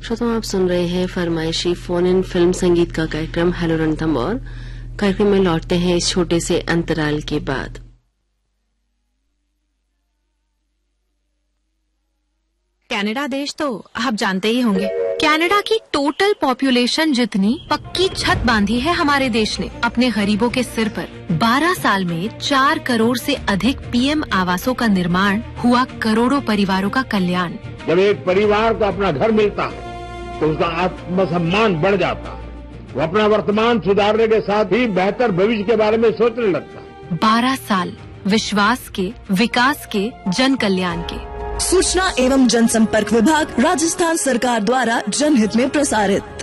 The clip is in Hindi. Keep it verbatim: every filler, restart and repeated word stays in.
श्रोताओं, आप सुन रहे हैं फरमाइशी फोन इन फिल्म संगीत का कार्यक्रम हेलो रणथम। और कार्यक्रम में लौटते हैं इस छोटे से अंतराल के बाद। कनाडा देश तो आप जानते ही होंगे। कनाडा की टोटल पॉपुलेशन जितनी पक्की छत बांधी है हमारे देश ने अपने गरीबों के सिर पर। बारह साल में चार करोड़ से अधिक पीएम आवासों का निर्माण हुआ, करोड़ों परिवारों का कल्याण। जब एक परिवार को अपना घर मिलता है तो उसका आत्मसम्मान बढ़ जाता है। वो अपना वर्तमान सुधारने के साथ ही बेहतर भविष्य के बारे में सोचने लगता है। बारह साल विश्वास के, विकास के, जन कल्याण के। सूचना एवं जनसंपर्क विभाग, राजस्थान सरकार द्वारा जनहित में प्रसारित।